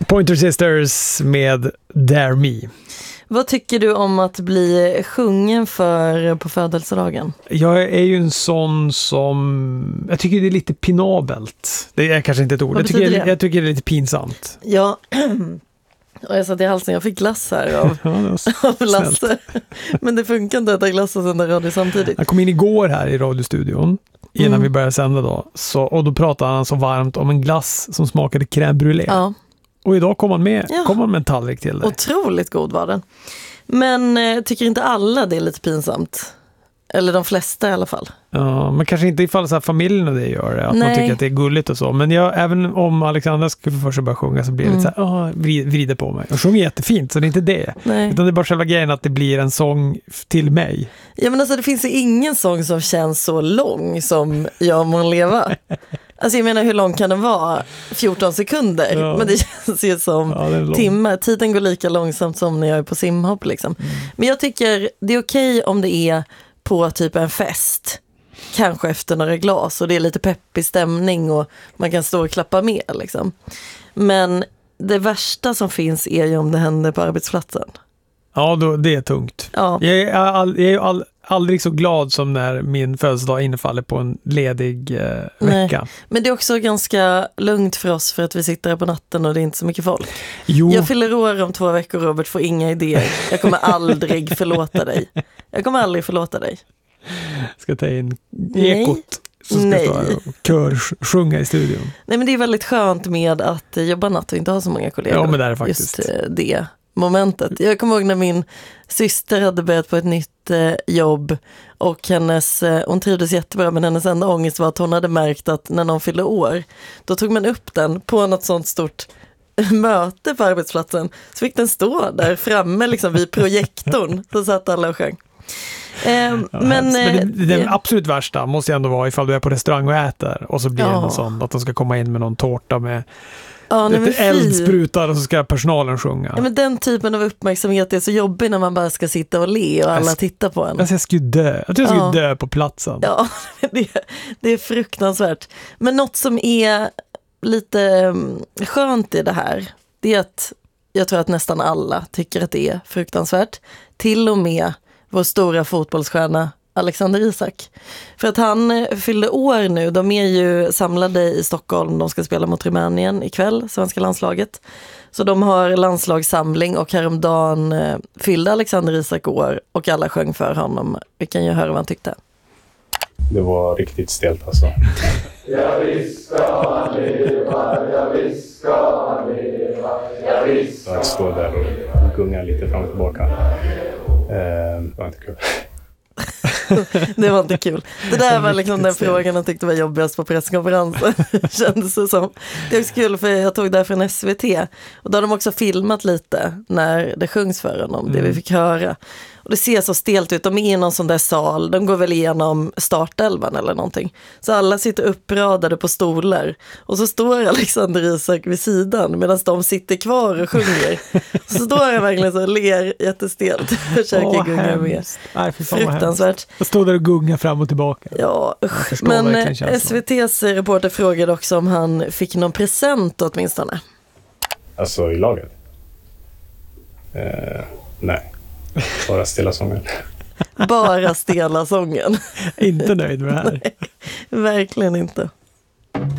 Pointer Sisters med Dare Me. Vad tycker du om att bli sjungen för på födelsedagen? Jag är ju en sån som... Jag tycker det är lite pinabelt. Det är kanske inte ett ord. Jag tycker det är lite pinsamt. Ja, och jag satt i halsen. Jag fick glass här av Lasse. Men det funkar inte att äta glass och sända radio samtidigt. Jag kom in igår här i radiostudion innan vi började sända då. Och då pratade han så varmt om en glass som smakade crème brûlée. Ja. Och idag kom han med en tallrik till det. Otroligt god var den. Men tycker inte alla det är lite pinsamt? Eller de flesta i alla fall. Ja, men kanske inte ifall så här familjen och det gör det. Att man tycker att det är gulligt och så. Men även om Alexandra skulle först börja sjunga så blir det lite så här, vrider på mig. Och sjunger jättefint, så det är inte det. Nej. Utan det är bara själva grejen att det blir en sång till mig. Ja, men alltså det finns ju ingen sång som känns så lång som Jag må leva. Alltså jag menar, hur lång kan den vara? 14 sekunder. Ja. Men det känns ju som timmar. Tiden går lika långsamt som när jag är på simhopp liksom. Men jag tycker det är okej om det är på typ en fest. Kanske efter några glas och det är lite peppig stämning och man kan stå och klappa med liksom. Men det värsta som finns är ju om det händer på arbetsplatsen. Ja, det är tungt. Ja. Jag är aldrig så glad som när min födelsedag infaller på en ledig vecka. Nej. Men det är också ganska lugnt för oss för att vi sitter här på natten och det är inte så mycket folk. Jo. Jag fyller år om 2 veckor, Robert, får inga idéer. Jag kommer aldrig förlåta dig. Ska ta in ekot som ska stå här och körsjunga i studion. Nej, men det är väldigt skönt med att jobba natt och inte ha så många kollegor. Ja, men det är faktiskt. Just det momentet. Jag kommer ihåg när min syster hade börjat på ett nytt jobb och hon trivdes jättebra, men hennes enda ångest var att hon hade märkt att när någon fyllde år, då tog man upp den på något sånt stort möte på arbetsplatsen, så fick den stå där framme liksom vid projektorn, så satt alla och sjöng. Men det absolut värsta måste ju ändå vara ifall du är på restaurang och äter och så blir det något sånt att de ska komma in med någon tårta med eldsprutar och så ska personalen sjunga. Ja, men den typen av uppmärksamhet är så jobbig när man bara ska sitta och le och alla tittar på en. Jag skulle dö. Jag tror jag skulle dö på platsen. Ja, det är fruktansvärt. Men något som är lite skönt i det här, det är att jag tror att nästan alla tycker att det är fruktansvärt. Till och med vår stora fotbollsstjärna Alexander Isak. För att han fyllde år nu. De är ju samlade i Stockholm. De ska spela mot Rumänien ikväll, svenska landslaget. Så de har landslagssamling och häromdagen fyllde Alexander Isak år och alla sjöng för honom. Vi kan ju höra vad han tyckte. Det var riktigt stelt alltså. Jag visst ska leva, jag visst ska leva, jag visst ska leva. Att stå där och gunga lite fram och tillbaka. Det var inte kul. Det var inte kul. Det där var liksom den frågan jag tyckte var jobbigast på presskonferensen. Kändes det som. Det är också kul för jag tog där från SVT. Och då har de också filmat lite när det sjungs för honom. Det vi fick höra. Och det ser så stelt ut. De är i någon sån där sal. De går väl igenom startelvan eller någonting. Så alla sitter uppradade på stolar. Och så står Alexander Isak vid sidan medan de sitter kvar och sjunger. Så står jag verkligen så och ler jättestelt. Försöker gunga med. Nej, fruktansvärt. Jag står där och gungar fram och tillbaka. Ja, men SVT:s reporter frågade också om han fick någon present åtminstone. Alltså i laget? Nej. Bara stela sången. Bara stela sången. Inte nöjd med det här. Nej, verkligen inte.